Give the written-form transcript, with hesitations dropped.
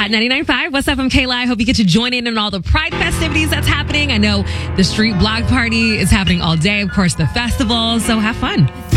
Hot 99.5. What's up? I'm Kayla. I hope you get to join in on all the Pride festivities that's happening. I know the street block party is happening all day. Of course, the festival. So have fun.